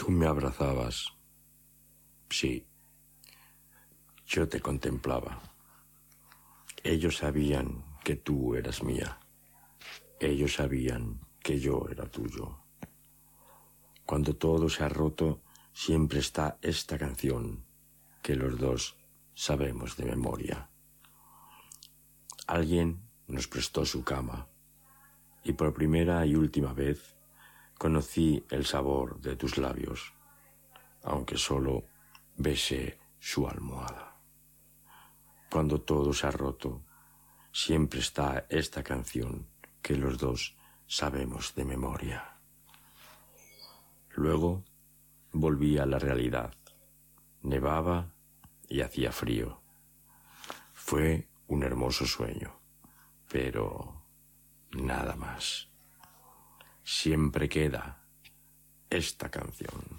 Tú me abrazabas. Sí, yo te contemplaba. Ellos sabían que tú eras mía. Ellos sabían que yo era tuyo. Cuando todo se ha roto, siempre está esta canción que los dos sabemos de memoria. Alguien nos prestó su cama y por primera y última vez conocí el sabor de tus labios, aunque solo besé su almohada. Cuando todo se ha roto, siempre está esta canción que los dos sabemos de memoria. Luego volví a la realidad. Nevaba y hacía frío. Fue un hermoso sueño, pero nada más. Siempre queda esta canción.